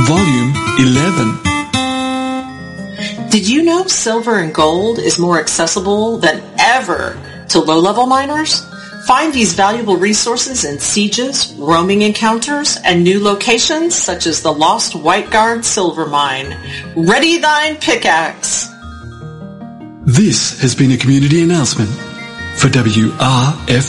Volume 11. Did you know silver and gold is more accessible than ever to low-level miners? Find these valuable resources in sieges, roaming encounters, and new locations such as the Lost White Guard Silver Mine. Ready thine pickaxe! This has been a community announcement for WRFN.